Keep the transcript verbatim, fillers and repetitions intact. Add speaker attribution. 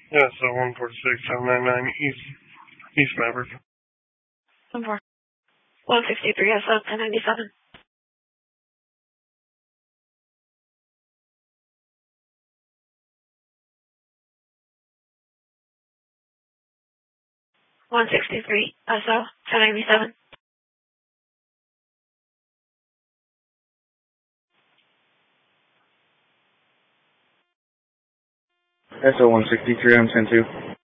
Speaker 1: Yeah, so one forty-six, seven ninety-nine East, East Maverick.
Speaker 2: one four. one sixty-three, S O, ten ninety-seven. one sixty-three, S O, ten ninety-seven.
Speaker 3: S O one sixty-three, I'm ten two.